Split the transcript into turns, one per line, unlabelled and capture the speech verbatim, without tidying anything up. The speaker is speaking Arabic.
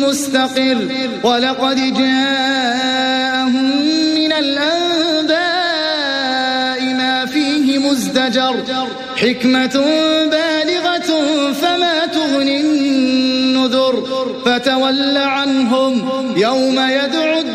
مستقر ولقد جاءهم من الأنباء ما فيه مزدجر حكمة بالغة فما تغني النذر فتول عنهم يوم يدعو